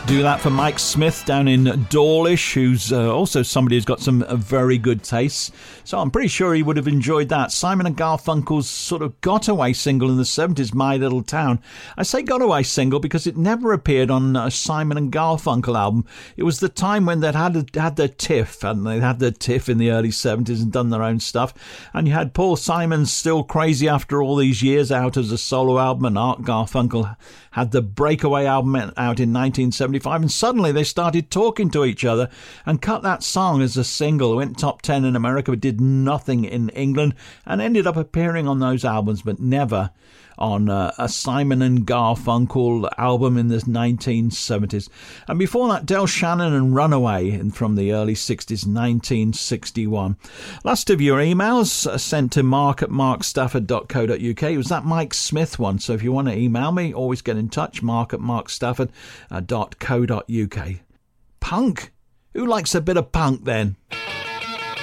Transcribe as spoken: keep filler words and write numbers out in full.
Do that for Mike Smith down in Dawlish, who's uh, also somebody who's got some uh, very good tastes. So I'm pretty sure he would have enjoyed that. Simon and Garfunkel's sort of got-away single in the seventies, My Little Town. I say got-away single because it never appeared on a Simon and Garfunkel album. It was the time when they'd had, had their tiff, and they had their tiff in the early seventies and done their own stuff. And you had Paul Simon still crazy after all these years out as a solo album, and Art Garfunkel had the Breakaway album out in nineteen seventy-five, and suddenly they started talking to each other and cut that song as a single. It went top ten in America, but did nothing in England, and ended up appearing on those albums, but never on uh, a Simon and Garfunkel album in the nineteen seventies. And before that, Del Shannon and Runaway from the early sixties, nineteen sixty-one. Last of your emails uh, sent to mark at mark stafford dot co dot uk. It was that Mike Smith one, so if you want to email me, always get in touch, mark at mark stafford dot co dot uk. Punk? Who likes a bit of punk then?